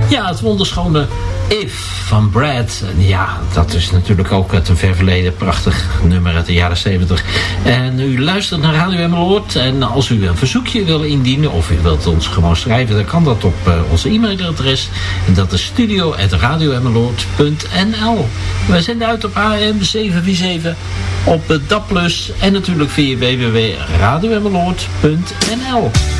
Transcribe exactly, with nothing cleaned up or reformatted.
Ja, het wonderschone If van Brad. En ja, dat is natuurlijk ook uit een ver verleden prachtig nummer uit de jaren zeventig. En u luistert naar Radio Emmeloord. En als u een verzoekje wil indienen of u wilt ons gewoon schrijven, dan kan dat op uh, onze e-mailadres. En dat is studio at radio emmeloord punt n l. Wij zenden uit op A M zeven vier zeven, op D A B plus en natuurlijk via w w w punt radio emmeloord punt n l.